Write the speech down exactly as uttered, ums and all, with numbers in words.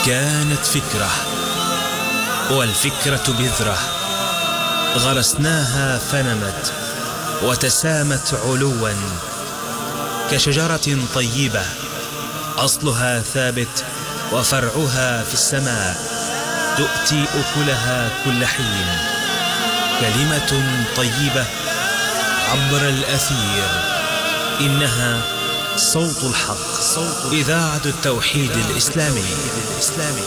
كانت فكرة، والفكرة بذرة غرسناها فنمت وتسامت علوا كشجرة طيبة أصلها ثابت وفرعها في السماء، تؤتي أكلها كل حين. كلمة طيبة عبر الأثير، إنها صوت الحق، صوت إذاعة التوحيد الإسلامي.